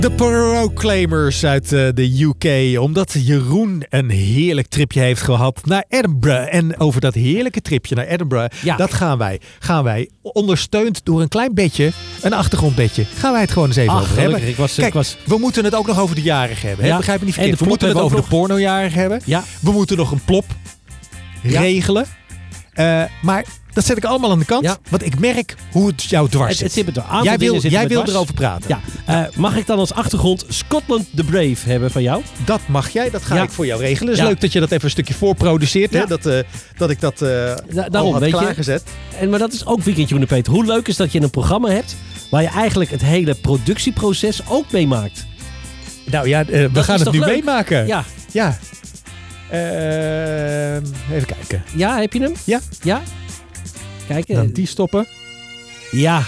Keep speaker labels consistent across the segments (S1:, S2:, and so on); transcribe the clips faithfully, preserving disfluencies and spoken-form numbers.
S1: De Proclaimers uit uh, de U K. Omdat Jeroen een heerlijk tripje heeft gehad naar Edinburgh. En over dat heerlijke tripje naar Edinburgh, ja. dat gaan wij, gaan wij, ondersteund door een klein bedje, een achtergrondbedje, gaan wij het gewoon eens even
S2: Ach,
S1: over hebben.
S2: Ik was,
S1: Kijk,
S2: ik was...
S1: we moeten het ook nog over de jarigen hebben.
S2: Ja.
S1: Hè? Begrijp me niet verkeerd.
S2: De
S1: We moeten het over
S2: nog...
S1: de pornojarigen hebben.
S2: Ja.
S1: We moeten nog een plop
S2: ja.
S1: regelen. Uh, maar dat zet ik allemaal aan de kant. Ja. Want ik merk hoe het jou dwars zit.
S2: Het, het zit me door.
S1: Jij wil, jij wil erover praten.
S2: Ja. Uh, mag ik dan als achtergrond Scotland the Brave hebben van jou?
S1: Dat mag jij. Dat ga ja. ik voor jou regelen. Het is
S2: ja.
S1: leuk dat je dat even een stukje voorproduceert. Ja. Hè? Dat, uh, dat ik dat uh, da- daarom, al had klaargezet.
S2: En, maar dat is ook Weekendje met Peter. Hoe leuk is dat je een programma hebt waar je eigenlijk het hele productieproces ook meemaakt?
S1: Nou ja, uh, we
S2: dat
S1: gaan het nu
S2: leuk?
S1: meemaken.
S2: Ja.
S1: Ja. Uh, even kijken.
S2: Ja, heb je hem?
S1: Ja.
S2: Ja? Kijk.
S1: Dan die stoppen.
S2: Ja.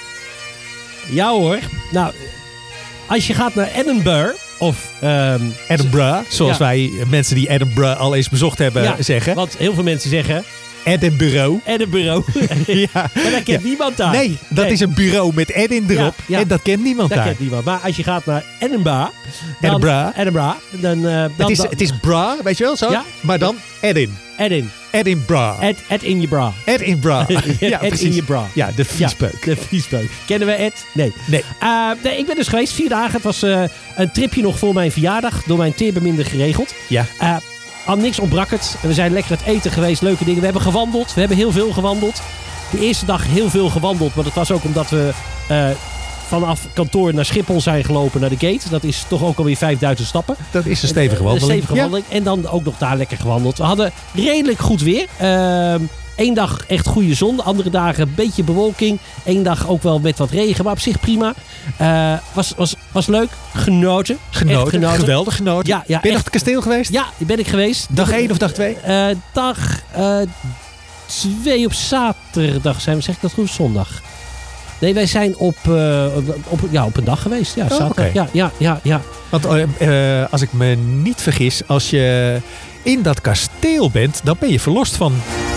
S2: Ja hoor. Nou, als je gaat naar Edinburgh of... Um,
S1: Edinburgh, zoals
S2: ja.
S1: wij mensen die Edinburgh al eens bezocht hebben
S2: ja,
S1: zeggen.
S2: Want heel veel mensen zeggen...
S1: Edinburgh.
S2: Edinburgh.
S1: ja.
S2: Maar dat kent ja. niemand daar.
S1: Nee, dat nee. is een bureau met Edin erop. Ja, ja. En dat kent niemand
S2: dat
S1: daar.
S2: Dat kent niemand. Maar als je gaat naar Edinburgh... Dan,
S1: Edinburgh.
S2: Edinburgh. Dan, uh, dan,
S1: het, is,
S2: dan,
S1: het is bra, weet je wel zo?
S2: Ja.
S1: Maar dan Edin.
S2: Edin.
S1: Edinburgh.
S2: Ed, Ed in je bra.
S1: Ed in bra.
S2: ja, Ed in je bra.
S1: Ja, de viespeuk.
S2: Ja, de viespeuk. Kennen we Ed? Nee.
S1: Nee.
S2: Uh, nee. Ik ben dus geweest, vier dagen. Het was uh, een tripje nog voor mijn verjaardag. Door mijn teerbeminder geregeld.
S1: Ja.
S2: Uh, aan niks ontbrak het. We zijn lekker het eten geweest. Leuke dingen. We hebben gewandeld. We hebben heel veel gewandeld. De eerste dag heel veel gewandeld. Maar dat was ook omdat we... Uh, vanaf kantoor naar Schiphol zijn gelopen naar de gate. Dat is toch ook alweer vijfduizend stappen.
S1: Dat is een stevige wandeling.
S2: Een stevige wandeling. Ja. En dan ook nog daar lekker gewandeld. We hadden redelijk goed weer. Eén uh, dag echt goede zon. De andere dagen een beetje bewolking. Eén dag ook wel met wat regen. Maar op zich prima. Uh, was, was, was leuk. Genoten.
S1: Genoten.
S2: genoten.
S1: Geweldig genoten.
S2: Ja, ja,
S1: ben je nog het kasteel geweest?
S2: Ja, ben ik geweest.
S1: Dag één of dag twee?
S2: Uh, dag uh, twee op zaterdag zijn we. Zeg ik dat goed? Zondag. Nee, wij zijn op, uh, op, ja, op een dag geweest. Ja,
S1: oh, okay.
S2: ja, ja, ja, ja.
S1: Want uh, uh, als ik me niet vergis, als je in dat kasteel bent, dan ben je verlost van...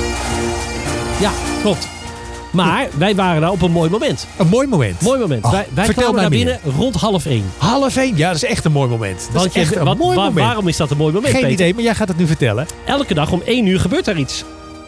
S2: Ja, klopt. Maar wij waren daar op een mooi moment.
S1: Een mooi moment?
S2: Mooi moment.
S1: Oh,
S2: wij wij kwamen naar binnen rond half één.
S1: Half één? Ja, dat is echt een mooi moment. Dat
S2: Want
S1: is echt
S2: je,
S1: een
S2: wat,
S1: mooi
S2: wa-
S1: moment.
S2: Waarom is dat een mooi moment,
S1: Geen
S2: Peter?
S1: idee, maar jij gaat het nu vertellen.
S2: Elke dag om één uur gebeurt daar iets.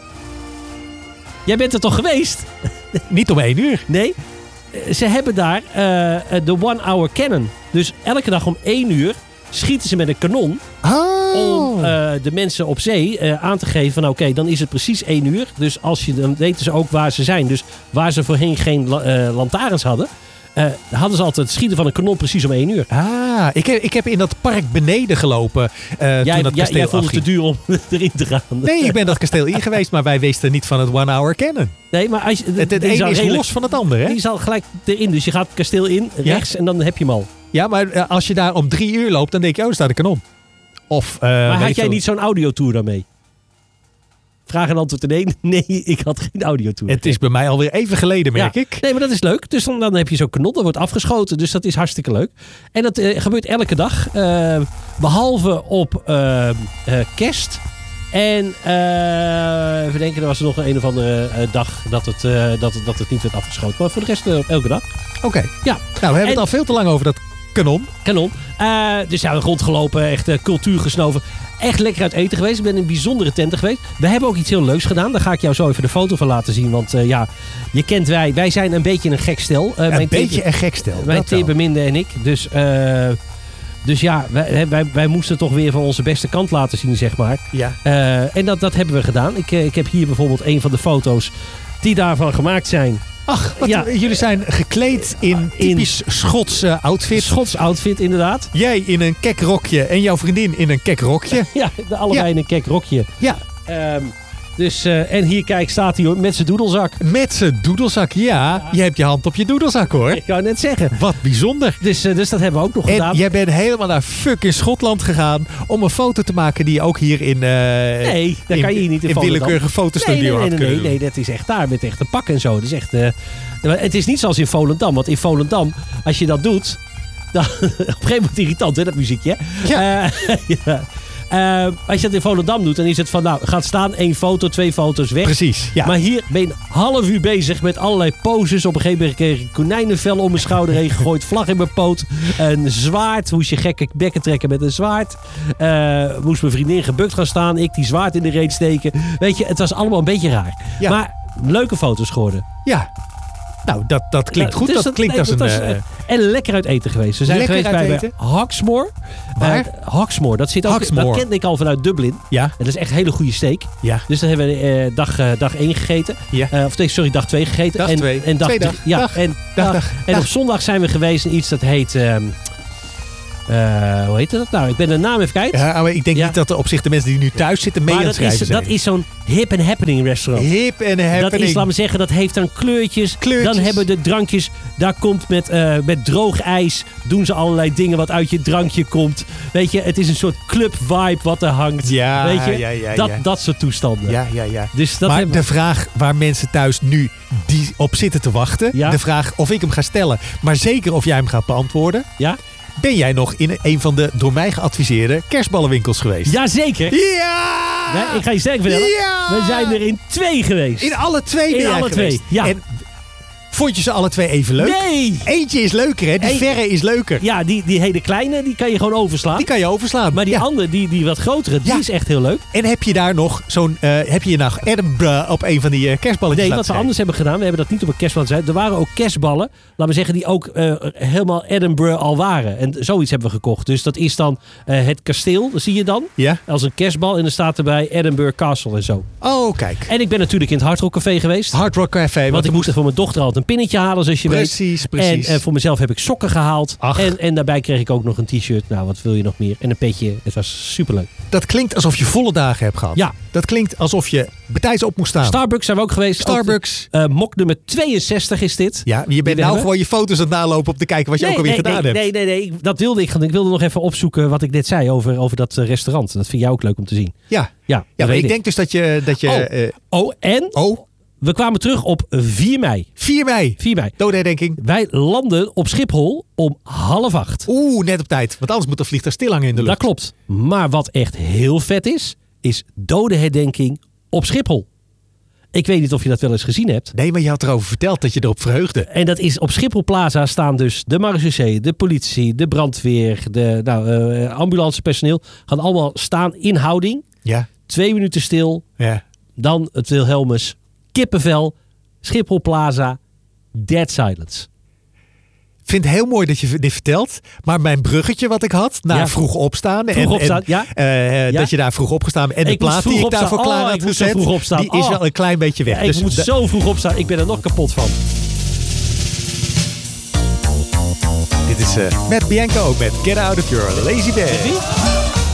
S2: Jij bent er toch geweest?
S1: Niet om één uur?
S2: Nee. Ze hebben daar uh, de one hour cannon. Dus elke dag om één uur schieten ze met een kanon.
S1: Oh.
S2: Om uh, de mensen op zee uh, aan te geven van oké, okay, dan is het precies één uur. Dus als je, dan weten ze ook waar ze zijn. Dus waar ze voorheen geen uh, lantaarns hadden, uh, hadden ze altijd het schieten van een kanon precies om één uur.
S1: Ah, ik heb, ik heb in dat park beneden gelopen uh,
S2: jij,
S1: toen dat kasteel
S2: Jij vond
S1: afging.
S2: het te duur om erin te gaan.
S1: Nee, ik ben dat kasteel in geweest, maar wij wisten niet van het one hour cannon.
S2: Nee, maar als je,
S1: het het een is redelijk, los van het ander, hè?
S2: Die zal gelijk erin. Dus je gaat het kasteel in, rechts ja? en dan heb je hem al.
S1: Ja, maar als je daar om drie uur loopt, dan denk je, oh, daar staat een kanon. Of, uh,
S2: maar had jij
S1: veel...
S2: niet zo'n audiotour daarmee? Vraag en antwoord in één. Nee, ik had geen audiotour.
S1: Het is bij mij alweer even geleden, merk
S2: ja.
S1: ik.
S2: Nee, maar dat is leuk. Dus dan, dan heb je zo'n kanon, dat wordt afgeschoten. Dus dat is hartstikke leuk. En dat uh, gebeurt elke dag. Uh, behalve op uh, uh, kerst. En uh, we denken, er was er nog een, een of andere uh, dag dat het, uh, dat, het, dat het niet werd afgeschoten. Maar voor de rest uh, elke dag.
S1: Oké. Okay.
S2: Ja.
S1: Nou, we hebben en, het al veel te lang over dat kanon.
S2: Kanon. Uh, dus ja, rondgelopen, echt uh, cultuur gesnoven. Echt lekker uit eten geweest. Ik ben in bijzondere tenten geweest. We hebben ook iets heel leuks gedaan. Daar ga ik jou zo even de foto van laten zien. Want uh, ja, je kent wij. Wij zijn een beetje een gek stel. Uh,
S1: een
S2: mijn
S1: beetje te, een gek stel.
S2: Mijn teerbeminde en ik. Dus, uh, dus ja, wij, wij, wij moesten toch weer van onze beste kant laten zien, zeg maar.
S1: Ja.
S2: Uh, en dat, dat hebben we gedaan. Ik, uh, ik heb hier bijvoorbeeld een van de foto's die daarvan gemaakt zijn.
S1: Ach, wat, ja. jullie zijn gekleed in typisch in Schotse outfit.
S2: Schots outfit, inderdaad.
S1: Jij in een kek rokje en jouw vriendin in een kek rokje.
S2: Ja, de allebei ja. in een kek rokje.
S1: Ja.
S2: Um, dus, uh, en hier, kijk, staat hij hoor, met zijn doedelzak.
S1: Met zijn doedelzak, ja. ja. Je hebt je hand op je doedelzak, hoor.
S2: Ik kan net zeggen.
S1: Wat bijzonder.
S2: Dus, uh, dus dat hebben we ook nog
S1: en
S2: gedaan.
S1: jij bent helemaal naar fucking Schotland gegaan om een foto te maken die je ook hier in... Uh,
S2: nee, daar kan je hier niet in
S1: in willekeurige fotostudio
S2: nee, nee, nee,
S1: had
S2: nee,
S1: nee,
S2: nee, nee, dat is echt daar met echt een pak en zo. Dat is echt, uh, het is niet zoals in Volendam, want in Volendam, als je dat doet, dan op een gegeven moment irritant, hè, dat muziekje.
S1: Ja.
S2: Uh, ja. Uh, als je dat in Volendam doet, dan is het van, nou, gaat staan, één foto, twee foto's weg.
S1: Precies, ja.
S2: Maar hier ben je een half uur bezig met allerlei poses. Op een gegeven moment kreeg ik konijnenvel om mijn schouder heen gegooid, vlag in mijn poot, een zwaard. Moest je gekke bekken trekken met een zwaard. Uh, moest mijn vriendin gebukt gaan staan, ik die zwaard in de reet steken. Weet je, het was allemaal een beetje raar. Ja. Maar leuke foto's geworden.
S1: Ja. Nou, dat, dat klinkt
S2: Ja,
S1: goed.
S2: dus
S1: Dat,
S2: dat-
S1: klinkt
S2: nee,
S1: als
S2: dat
S1: een...
S2: was,
S1: eh,
S2: uh, en lekker uit eten geweest. We zijn
S1: Lekker
S2: geweest
S1: uit
S2: bij
S1: eten?
S2: Hawksmoor.
S1: Waar?
S2: Uh, Hawksmoor. Dat zit ook.
S1: Hawksmoor.
S2: Dat kende ik al vanuit Dublin.
S1: ja,
S2: En dat is echt een hele goede steak.
S1: ja,
S2: Dus dat hebben we uh, dag, uh, dag één gegeten.
S1: ja.
S2: Uh, of nee, sorry, dag twee gegeten.
S1: Dag
S2: en,
S1: twee.
S2: En dag
S1: Twee
S2: drie-
S1: dag.
S2: Ja,
S1: Dag.
S2: en,
S1: Dag,
S2: dag.
S1: dag,
S2: en
S1: dag.
S2: op zondag zijn we geweest in iets dat heet... Um, uh, hoe heet dat nou? Ik ben de naam even kwijt.
S1: Ja, maar ik denk
S2: Ja.
S1: niet dat er op zich de mensen die nu thuis zitten mee
S2: maar
S1: aan
S2: dat
S1: het
S2: is,
S1: schrijven
S2: dat is zo'n hip and happening restaurant.
S1: Hip en happening.
S2: Dat is, laat me zeggen, dat heeft dan kleurtjes.
S1: Kleurtjes.
S2: Dan hebben de drankjes, daar komt met, uh, met droog ijs, doen ze allerlei dingen wat uit je drankje komt. Weet je, het is een soort club vibe wat er hangt.
S1: Ja,
S2: Weet je,
S1: ja, ja,
S2: dat,
S1: ja.
S2: dat soort toestanden.
S1: Ja, ja, ja.
S2: Dus dat
S1: maar
S2: hebben
S1: de vraag waar mensen thuis nu die op zitten te wachten.
S2: Ja.
S1: De vraag of ik hem ga stellen. Maar zeker of jij hem gaat beantwoorden.
S2: Ja?
S1: Ben jij nog in een van de door mij geadviseerde kerstballenwinkels geweest?
S2: Jazeker.
S1: Ja!
S2: Nee, ik ga je sterk vertellen.
S1: Ja!
S2: We zijn er in twee geweest.
S1: In alle twee ben
S2: In
S1: jij
S2: alle
S1: geweest.
S2: twee, ja.
S1: En vond je ze alle twee even leuk?
S2: Nee!
S1: Eentje is leuker, hè? Die
S2: Eén-
S1: verre is leuker.
S2: Ja, die, die hele kleine, die kan je gewoon overslaan.
S1: Die kan je overslaan.
S2: Maar die
S1: Ja.
S2: andere, die, die wat grotere, die
S1: Ja.
S2: is echt heel leuk.
S1: En heb je daar nog zo'n... eh, heb je nou Edinburgh op een van die uh, kerstballetjes
S2: Nee, wat we
S1: laten
S2: anders hebben gedaan, we hebben dat niet op een kerstbal gezet. Er waren ook kerstballen, laten we zeggen, die ook uh, helemaal Edinburgh al waren. En zoiets hebben we gekocht. Dus dat is dan uh, het kasteel, dat zie je dan.
S1: Ja?
S2: Als een kerstbal en dan staat erbij Edinburgh Castle en zo.
S1: Oh, kijk.
S2: En ik ben natuurlijk in het Hard Rock Café geweest.
S1: Hard Rock Café.
S2: Want
S1: wat
S2: ik moest voor mijn dochter altijd een pinnetje halen, zoals je
S1: Precies,
S2: weet.
S1: precies.
S2: En uh, voor mezelf heb ik sokken gehaald.
S1: Ach.
S2: En, en daarbij kreeg ik ook nog een t-shirt. Nou, wat wil je nog meer? En een petje. Het was superleuk.
S1: Dat klinkt alsof je volle dagen hebt gehad.
S2: Ja.
S1: Dat klinkt alsof je betijds op moest staan.
S2: Starbucks zijn we ook geweest.
S1: Starbucks.
S2: Ook, uh, mok nummer tweeënzestig is dit.
S1: Ja, je
S2: Die
S1: bent
S2: we
S1: nou
S2: hebben.
S1: gewoon je foto's aan het nalopen om te kijken wat je ook alweer
S2: nee,
S1: gedaan
S2: nee,
S1: hebt.
S2: Nee, nee, nee. Ik- Dat wilde ik gaan. Ik wilde nog even opzoeken wat ik net zei over, over dat uh, restaurant. Dat vind jij ook leuk om te zien.
S1: Ja,
S2: Ja,
S1: ja
S2: dat
S1: maar
S2: weet
S1: ik denk dus dat je... Dat je
S2: Oh.
S1: eh,
S2: Oh, en
S1: oh,
S2: we kwamen terug op vier mei.
S1: vier mei.
S2: vier mei.
S1: Dodenherdenking.
S2: Wij landen op Schiphol om half acht.
S1: Oeh, net op tijd. Want anders moet de vliegtuig stil hangen in de
S2: Dat
S1: lucht.
S2: klopt. Maar wat echt heel vet is, is dodenherdenking op Schiphol. Ik weet niet of je dat wel eens gezien hebt.
S1: Nee, maar je had erover verteld dat je erop verheugde.
S2: En dat is op Schiphol Plaza staan dus de marechaussee, de politie, de brandweer, de nou, uh, ambulancepersoneel. Gaan allemaal staan in houding.
S1: Ja,
S2: Twee minuten stil.
S1: ja.
S2: Dan het Wilhelmus. Kippenvel. Schiphol Plaza. Dead silence.
S1: Ik vind het heel mooi dat je dit vertelt. Maar mijn bruggetje wat ik had, naar
S2: Ja.
S1: vroeg opstaan.
S2: Vroeg
S1: en,
S2: opstaan,
S1: en,
S2: ja.
S1: eh,
S2: Ja.
S1: Dat je daar vroeg opgestaan bent. En de
S2: Ik moest
S1: plaat die
S2: vroeg
S1: ik daarvoor
S2: opstaan.
S1: klaar
S2: Oh,
S1: had
S2: ik moest zo
S1: gezet,
S2: vroeg opstaan.
S1: die is
S2: Oh.
S1: wel een klein beetje weg.
S2: Ja, ik
S1: Dus
S2: moet
S1: da-
S2: zo vroeg opstaan. Ik ben er nog kapot van.
S1: Dit is uh, Matt Bianco ook met Get Out of Your Lazy Bed.
S2: Wie?